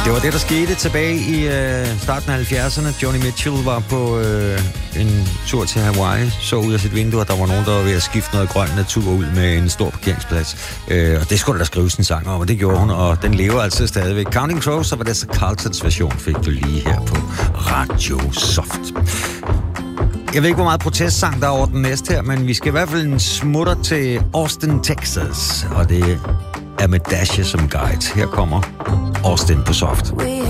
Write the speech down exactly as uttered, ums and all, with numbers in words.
Det var det, der skete tilbage i øh, starten af halvfjerdserne. Joni Mitchell var på øh, en tur til Hawaii, så ud af sit vindue, og der var nogen, der var ved at skifte noget grøn natur ud med en stor parkeringsplads. Øh, og det skulle der skrives en sang om, og det gjorde hun, og den lever altså stadigvæk. Counting Crows, så var det så Carltons version, fik du lige her på Radio Soft. Jeg ved ikke, hvor meget protestsang der er over den næste her, men vi skal i hvert fald en smutter til Austin, Texas, og det er med Dasher som guide. Her kommer Austin på Soft.